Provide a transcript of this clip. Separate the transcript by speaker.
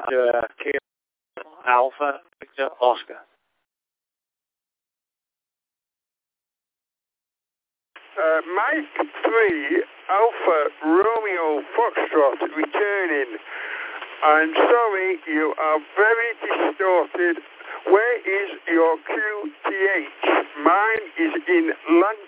Speaker 1: Alpha Victor Oscar.
Speaker 2: Mike 3 Alpha Romeo Foxtrot returning. I'm sorry, you are very distorted. Where is your QTH? Mine is in London.